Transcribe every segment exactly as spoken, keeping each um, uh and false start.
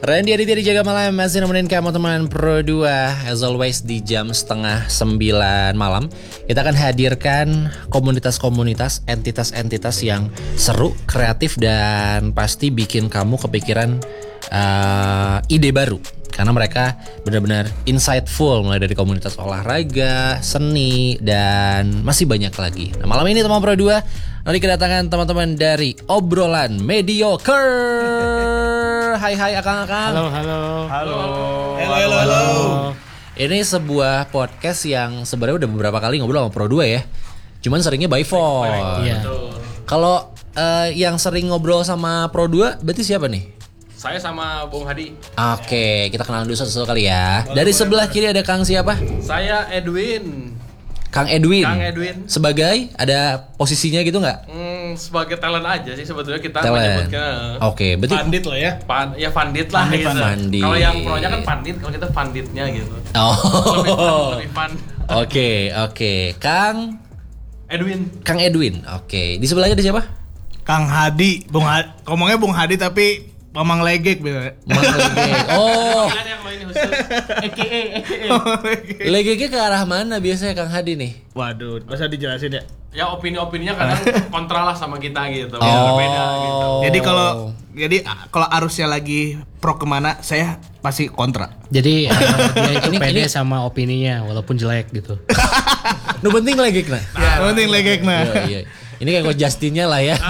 Randy Aditya di Jaga Malam masih nemenin kamu teman Pro dua. As always di jam setengah sembilan malam kita akan hadirkan komunitas-komunitas, entitas-entitas yang seru, kreatif, dan pasti bikin kamu kepikiran uh, ide baru. Karena mereka benar-benar insightful, mulai dari komunitas olahraga, seni, dan masih banyak lagi. Nah, malam ini teman Pro dua nanti kedatangan teman-teman dari Obrolan Mediocre. Hai hai akang-akang. Halo halo. Halo. Halo halo halo. Ini sebuah podcast yang sebenarnya udah beberapa kali ngobrol sama Pro dua ya. Cuman seringnya by phone. Iya. Kalau uh, yang sering ngobrol sama Pro dua berarti siapa nih? Saya sama Bung Hadi. Oke, kita kenalan dulu satu-satu kali ya. Dari sebelah kiri ada Kang siapa? Saya Edwin. Kang Edwin. Kang Edwin. Sebagai ada posisinya gitu nggak? Hmm, sebagai talent aja sih sebetulnya kita Talent. menyebutnya. Oke, berarti Pandit lah ya. Pan, ya pandit lah Pandit, gitu. pandit. Kalau yang pro-nya kan pandit, kalau kita panditnya gitu. Oh. Lebih fun, lebih fun. Oke, oke. Kang Edwin. Kang Edwin. Oke. Di sebelahnya ada siapa? Kang Hadi, Bung Hadi. Ngomongnya Bung Hadi tapi Mamang Legek bener. Mang Legek. Oh. Kan yang lo ini khusus. A K A A K A. Legeknya ke arah mana biasanya Kang Hadi nih? Waduh, masa dijelasin ya? Ya opini-opininya kadang kontra lah sama kita gitu. Oh. Ya, berbeda gitu. Jadi kalau jadi kalau arusnya lagi pro kemana, saya pasti kontra. Jadi uh, dia itu Ini- pede ini- sama opininya walaupun jelek gitu. Nu penting Legek nah. Ya, penting Legek nah. Iya, iya. Ini kayak Coach Justinnya lah ya.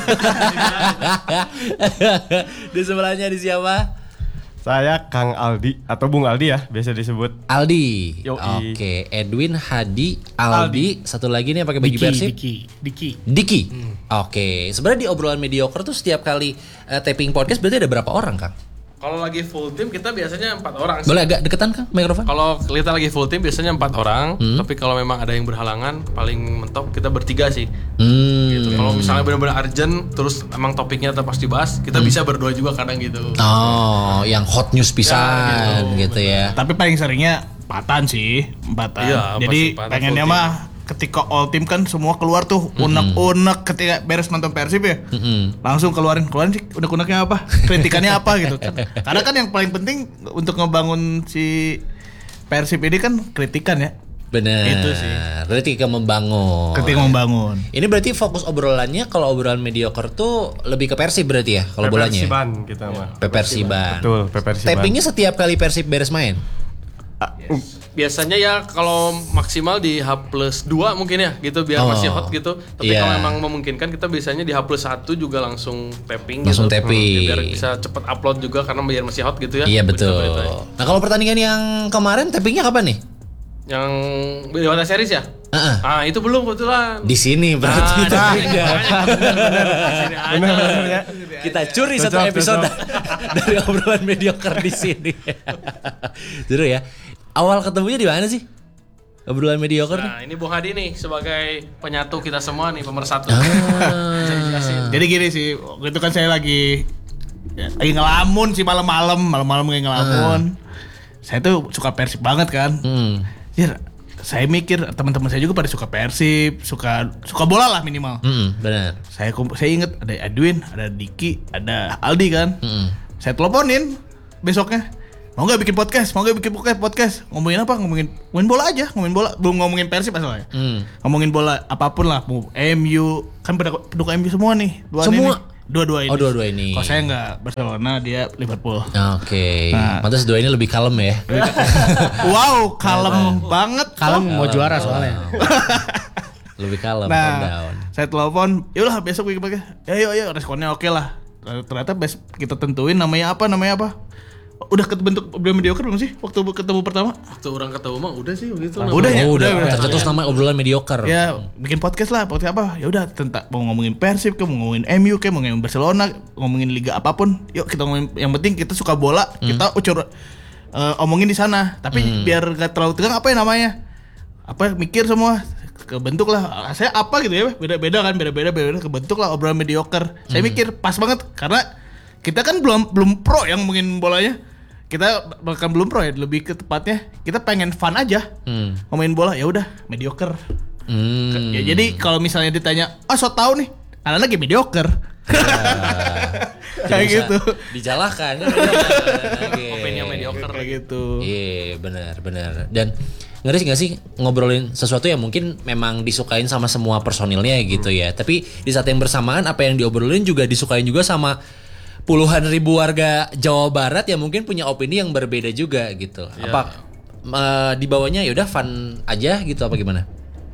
Di sebelahnya di siapa? Saya Kang Aldi atau Bung Aldi ya biasa disebut. Aldi. Yoi. Oke, Edwin, Hadi, Aldi. Satu lagi nih yang pakai baju Diki, Persib. Diki, Diki. Diki. Oke, sebenarnya di Obrolan Mediocre tuh setiap kali uh, taping podcast berarti ada berapa orang, Kang? Kalau lagi full team kita biasanya empat orang sih. Boleh agak deketan, Kang, mikrofon? Kalau kita lagi full team biasanya empat orang, Hmm. tapi kalau memang ada yang berhalangan paling mentok kita bertiga sih. Hmm. Gitu. Kalau misalnya benar-benar urgent terus emang topiknya tetap pas dibahas, kita bisa berdua juga kadang gitu. Oh, yang hot news pisan Ya, gitu, gitu, ya. Tapi paling seringnya empatan sih, empatan. Iya, Jadi pasti empatan pengennya full mah ketika all team kan semua keluar tuh unek-unek ketika beres nonton Persib ya. Mm-mm. Langsung keluarin keluarin sih unek-uneknya apa, kritikannya apa gitu kan. Karena kan yang paling penting untuk ngebangun si Persib ini kan kritikan ya. Bener. Itu sih. Berarti ketika membangun. Ketika membangun. Ini berarti fokus obrolannya kalau obrolan mediocre tuh lebih ke Persib berarti ya kalau bolanya. Persiban kita mah. Persiban. Betul, Persiban. Tappingnya setiap kali Persib beres main. Biasanya ya kalau maksimal di H plus dua mungkin ya gitu biar Oh, masih hot gitu. Tapi iya. kalau memang memungkinkan kita biasanya di H plus satu juga langsung tapping Langsung gitu. tapping. Hmm, biar bisa cepet upload juga karena biar masih hot gitu ya. Iya betul. berita-beritanya. Nah kalau pertandingan yang kemarin tappingnya kapan nih? Yang Dewata Series ya? Uh-uh. Ah itu belum kebetulan. Di sini berarti. Ah, tappingnya. Benar-benar ya. Kita curi satu Cocok, episode cocok. dari obrolan mediocre di sini. Seru ya. Awal ketemunya di mana sih? Obrolan mediocre nih. Nah ini Bung Hadi nih sebagai penyatu kita semua nih pemersatu. Ah. Bisa dijelasin. Jadi gini sih, waktu itu kan saya lagi ya, lagi ngelamun sih malam-malam, malam-malam lagi ngelamun. Saya tuh suka Persib banget kan. Hmm. Ya, saya mikir teman-teman saya juga pada suka Persib, suka suka bola lah minimal. Hmm, benar. Saya kump- saya inget ada Edwin, ada Diki, ada Aldi kan. Hmm. Saya teleponin besoknya. Mau nggak bikin podcast? Mau nggak bikin podcast? Podcast ngomongin apa? Ngomongin ngomongin bola aja, ngomongin bola. Belum ngomongin Persib masalahnya. Hmm. Ngomongin bola apapun lah, mau M U kan pada pendukung M U semua nih. Dua Semua? Ini, dua-dua ini. Oh, dua-dua ini. Kalau saya nggak Barcelona, dia Liverpool. Oke. Nah. Pantas dua ini lebih kalem ya. Wow, kalem banget. Kalem mau juara soalnya. Lebih kalem, calm Nah, down. saya telepon, yaudah besok bikin podcast. Ya yuk yuk, responnya oke lah. Ternyata bes kita tentuin namanya apa, namanya apa. Udah kebentuk obrolan mediocre belum sih waktu ketemu pertama? Waktu orang ketemu mah udah sih begitu. Udah ya, Oh, udah, udah. udah. Tercetus nama obrolan mediocre. Ya bikin podcast lah, podcast apa? Ya udah tentang mau ngomongin Persib, ke mau ngomongin M U, ke mau ngomongin Barcelona, ngomongin liga apapun. Yuk kita ngomongin. Yang penting kita suka bola, kita ucur eh, omongin di sana. Tapi biar gak terlalu tegang apa ya namanya? Apa mikir semua kebentuk lah. Saya apa gitu ya? Beda-beda kan, beda-beda, beda kebentuk lah obrolan mediocre. Saya mikir pas banget karena kita kan belum belum pro yang ngomongin bolanya. Kita bahkan belum pro ya, lebih ke tepatnya kita pengen fun aja. Hmm. Ngomongin bola ya udah mediocre. Hmm. Ya, jadi kalau misalnya ditanya, "Ah, so tau nih." Anak lagi mediocre. Kayak usah gitu. Dijalahkan kan. Opini yang mediocre Kayak gitu. Iya benar benar. Dan ngeri sih gak sih ngobrolin sesuatu yang mungkin memang disukain sama semua personilnya gitu ya. Tapi di saat yang bersamaan apa yang diobrolin juga disukain juga sama puluhan ribu warga Jawa Barat yang mungkin punya opini yang berbeda juga gitu. Ya. Apa uh, di bawahnya ya udah fun aja gitu apa gimana?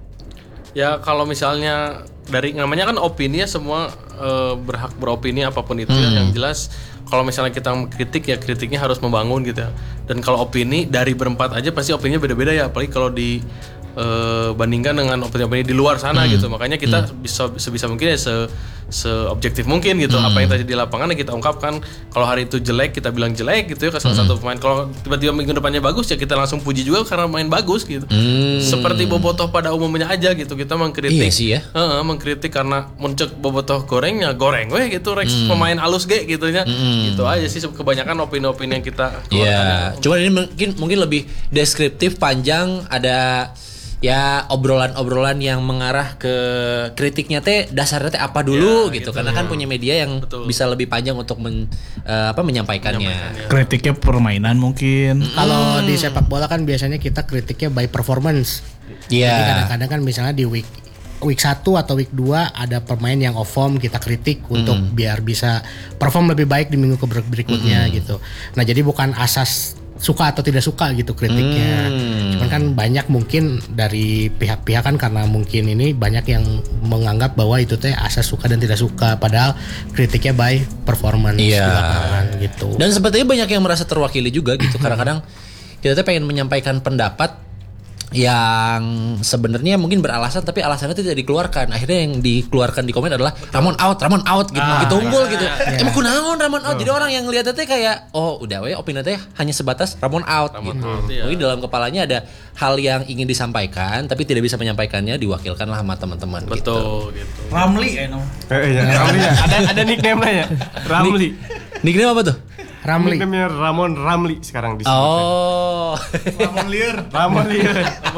Ya kalau misalnya dari namanya kan opini ya semua eh, berhak beropini apapun itu ya. Yang jelas kalau misalnya kita kritik ya kritiknya harus membangun gitu ya. Dan kalau opini dari berempat aja pasti opininya beda-beda ya. Apalagi kalau di eh, bandingkan dengan opini-opini di luar sana gitu. Makanya kita bisa sebisa mungkin ya se seobjektif mungkin gitu. Apa yang terjadi di lapangan ya kita ungkapkan. Kalau hari itu jelek kita bilang jelek gitu ya ke salah satu pemain. Kalau tiba-tiba minggu depannya bagus ya kita langsung puji juga karena main bagus gitu. Seperti Bobotoh pada umumnya aja gitu. Kita mengkritik. Iya sih ya. Heeh, mengkritik karena muncul Bobotoh gorengnya goreng weh gitu Rex pemain alus ge gitu nya. Gitu aja sih kebanyakan opini-opini yang kita Iya, cuman ini mungkin mungkin lebih deskriptif panjang ada ya obrolan-obrolan yang mengarah ke kritiknya teh dasarnya teh apa dulu Ya, gitu. gitu. Karena kan punya media yang Betul. bisa lebih panjang untuk men, eh, apa menyampaikannya. Kritiknya permainan mungkin. Kalau di sepak bola kan biasanya kita kritiknya by performance. Iya. Jadi kadang-kadang kan misalnya di week week satu atau week dua ada pemain yang off form kita kritik untuk biar bisa perform lebih baik di minggu ke- berikutnya gitu. Nah, jadi bukan asas suka atau tidak suka gitu kritiknya. Cuman kan banyak mungkin dari pihak-pihak kan karena mungkin ini banyak yang menganggap bahwa itu teh asas suka dan tidak suka padahal kritiknya by performance Iya. di lapangan gitu. Dan sepertinya banyak yang merasa terwakili juga gitu. Kadang-kadang kita tuh pengen menyampaikan pendapat yang sebenarnya mungkin beralasan tapi alasannya tidak dikeluarkan. Akhirnya yang dikeluarkan di komen adalah Ramon out, Ramon out gitu. Ah, gitu unggul iya, gitu. iya, Emang kunaon Ramon out. Jadi orang yang lihat teh kayak oh udah we opini teh hanya sebatas Ramon out Ramon gitu. out, iya. Mungkin dalam kepalanya ada hal yang ingin disampaikan tapi tidak bisa menyampaikannya, diwakilkanlah sama teman-teman gitu. betul gitu. Ramli eh no. Eh, iya, Ramli ya. Ada ada nickname-nya ya. Ramli. Nickname apa tuh? Ramli. Nickname-nya Ramon Ramli sekarang di sini. Oh. Ramon liar. Ramon liar.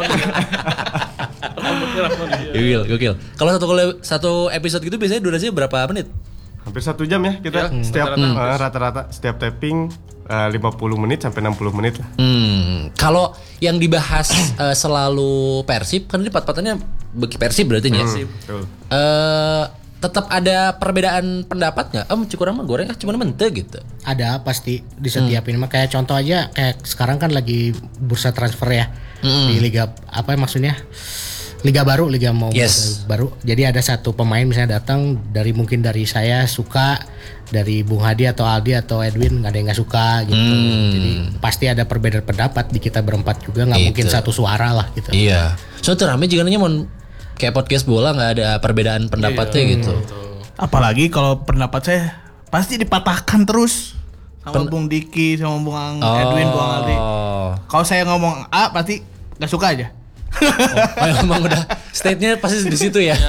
Gokil, gokil. Kalau satu kali- satu episode gitu biasanya durasinya berapa menit? Hampir satu jam ya kita Ya, setiap rata-rata. eh, rata-rata setiap taping eh, lima puluh menit sampai enam puluh menit lah. Hmm, kalau yang dibahas eh, selalu Persib kan ini pat-patannya bagi Persib berarti ya. Betul. Eh tetap ada perbedaan pendapat nggak? Em cukuran mah goreng ah cuma mente gitu. Ada pasti di setiap ini mah kayak contoh aja kayak sekarang kan lagi bursa transfer ya di liga apa maksudnya liga baru liga mau Yes. baru jadi ada satu pemain misalnya datang dari mungkin dari saya suka dari Bung Hadi atau Aldi atau Edwin nggak ada yang nggak suka gitu jadi pasti ada perbedaan pendapat di kita berempat juga nggak Gitu. mungkin satu suara lah gitu. Iya. So tuh rame juga nanya mau kayak podcast bola nggak ada perbedaan pendapatnya gitu. Apalagi kalau pendapat saya pasti dipatahkan terus sama Bung Diki sama Bung Ang- Edwin, Bung Aldi. Oh. Kalau saya ngomong A pasti nggak suka aja. Oh, emang udah state-nya pasti di situ ya.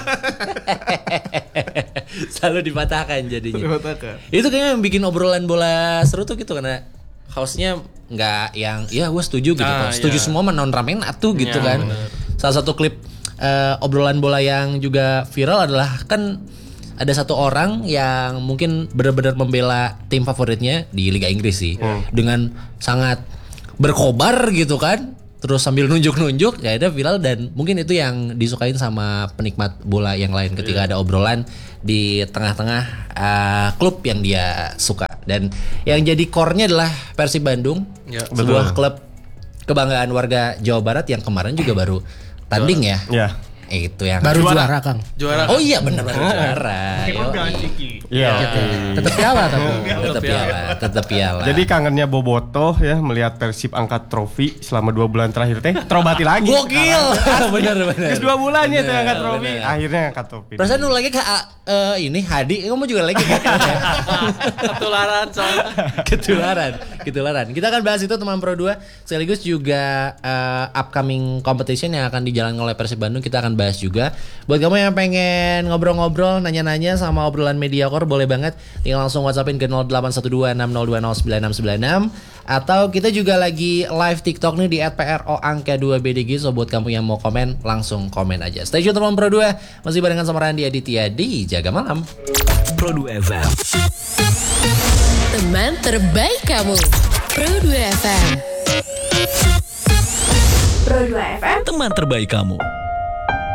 Selalu dipatahkan jadinya. Dipatahkan. Itu kayaknya yang bikin obrolan bola seru tuh gitu karena house-nya nggak yang ya gue setuju gitu. Ah, Kalau setuju iya. semua mah non ramen atuh gitu Ya, kan. bener. Salah satu klip eh, obrolan bola yang juga viral adalah kan ada satu orang yang mungkin benar-benar membela tim favoritnya di Liga Inggris sih dengan sangat berkobar gitu kan. Terus sambil nunjuk-nunjuk ya ada viral dan mungkin itu yang disukain sama penikmat bola yang lain ketika ada obrolan di tengah-tengah uh, klub yang dia suka dan yang jadi core-nya adalah Persib Bandung, Ya, sebuah klub kebanggaan warga Jawa Barat yang kemarin juga baru tanding ya. Ya. Itu yang Baru juara, Kang. Juara. Oh iya benar baru juara. Iya. Tetap piala tapi. Tetap piala, tetap piala. Jadi kangennya Bobotoh ya melihat Persib angkat trofi selama dua bulan terakhir teh terobati lagi. gokil. Benar benar. Terus dua bulan ya tuh Bener, angkat trofi, bener. akhirnya angkat trofi. Perasaan lu lagi ke eh, ini Hadi, kamu juga lagi kan? Ketularan soalnya. ketularan, ketularan. Kita akan bahas itu teman Pro dua sekaligus juga eh, upcoming competition yang akan dijalankan oleh Persib Bandung kita akan bahas juga. Buat kamu yang pengen ngobrol-ngobrol, nanya-nanya sama obrolan Mediacore boleh banget tinggal langsung WhatsAppin ke nol delapan satu dua enam nol dua nol sembilan enam sembilan enam atau kita juga lagi live TikTok nih di at pro angka dua b d g. So buat kamu yang mau komen langsung komen aja. Stay tune teman Pro dua masih barengan sama Randy Aditya di Jaga Malam. Pro dua F M. Teman terbaik kamu. Pro dua F M. Pro dua F M. Teman terbaik kamu.